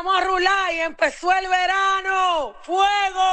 vamos a rular y empezó el verano. ¡Fuego!